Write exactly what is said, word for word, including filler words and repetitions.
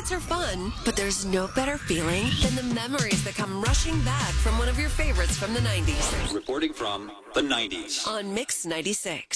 Repeats are fun, but there's no better feeling than the memories that come rushing back from one of your favorites from the nineties. Reporting from the nineties. On Mix ninety-six.